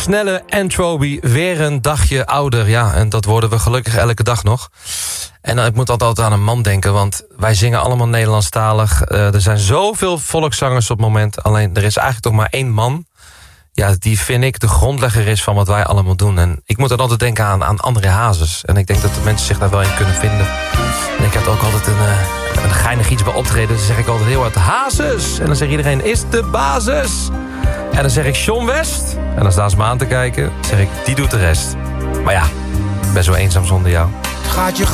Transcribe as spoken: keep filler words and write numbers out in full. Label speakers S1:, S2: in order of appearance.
S1: Snelle Entroby, weer een dagje ouder. Ja, en dat worden we gelukkig elke dag nog. En uh, ik moet altijd aan een man denken, want wij zingen allemaal Nederlandstalig. Uh, er zijn zoveel volkszangers op het moment. Alleen, er is eigenlijk toch maar één man. Ja, die vind ik de grondlegger is van wat wij allemaal doen. En ik moet dan altijd denken aan, aan André Hazes. En ik denk dat de mensen zich daar wel in kunnen vinden. En ik heb ook altijd een, uh, een geinig iets bij optreden. Dan zeg ik altijd heel hard Hazes. En dan zegt iedereen, is de basis. En dan zeg ik John West. En dan staan ze me aan te kijken. Dan zeg ik, die doet de rest. Maar ja, best wel eenzaam zonder jou.
S2: Het gaat je